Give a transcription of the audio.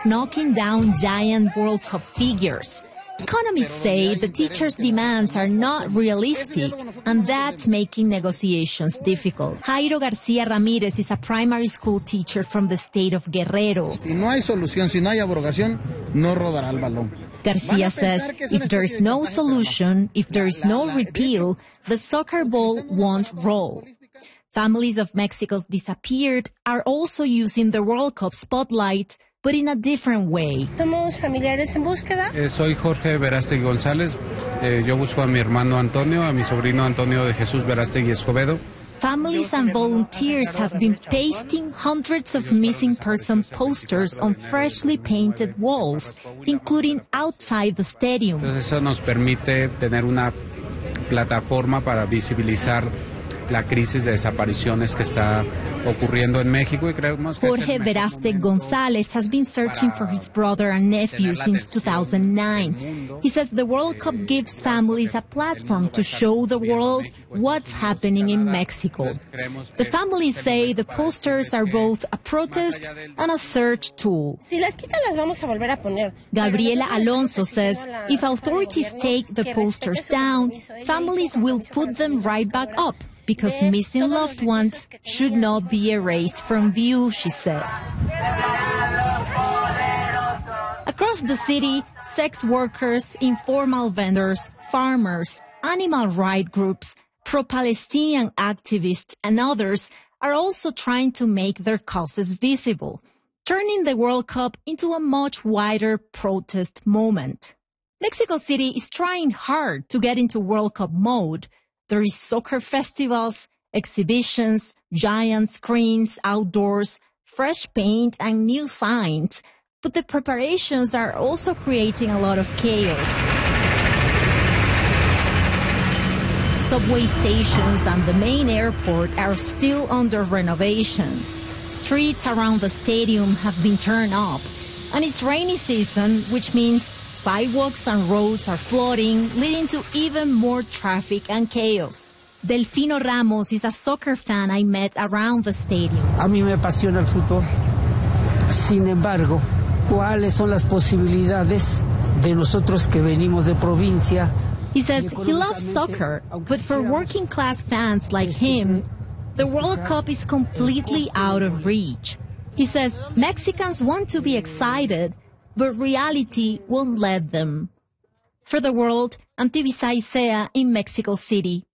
knocking down giant World Cup figures. Economists say the teachers' demands are not realistic, and that's making negotiations difficult. Jairo Garcia Ramirez is a primary school teacher from the state of Guerrero. Si no hay solución, si no hay abrogación, no rodará el balón. Garcia says if there is no solution, if there is no repeal, the soccer ball won't roll. Families of Mexico's disappeared are also using the World Cup spotlight, but in a different way. Somos familiares en búsqueda. Soy Jorge Verástegui González. Yo busco a mi hermano Antonio, a mi sobrino Antonio de Jesús Verástegui Escobedo. Families and volunteers have been pasting hundreds of missing person posters on freshly painted walls, including outside the stadium. Entonces eso nos permite tener una plataforma para visibilizar la crisis de desapariciones que está ocurriendo en México y creemos que Jorge Verástegui González has been searching for his brother and nephew since 2009. He says the World Cup gives families a platform to show the world what's happening in Mexico. The families say the posters are both a protest and a search tool. Si las quitan, las vamos a volver a poner. Gabriela Alonso says if authorities take the posters down, families will put them right back up, because missing loved ones should not be erased from view, she says. Across the city, sex workers, informal vendors, farmers, animal rights groups, pro-Palestinian activists, and others are also trying to make their causes visible, turning the World Cup into a much wider protest moment. Mexico City is trying hard to get into World Cup mode. There is soccer festivals, exhibitions, giant screens outdoors, fresh paint, and new signs. But the preparations are also creating a lot of chaos. Subway stations and the main airport are still under renovation. Streets around the stadium have been turned up. And it's rainy season, which means sidewalks and roads are flooding, leading to even more traffic and chaos. Delfino Ramos is a soccer fan I met around the stadium. A mí me apasiona el fútbol. Sin embargo, ¿cuáles son las posibilidades de nosotros que venimos de provincia? He says he loves soccer, but for working class fans like him, the World Cup is completely out of reach. He says Mexicans want to be excited, but reality won't let them. For The World, I'm Tibisay Sea in Mexico City.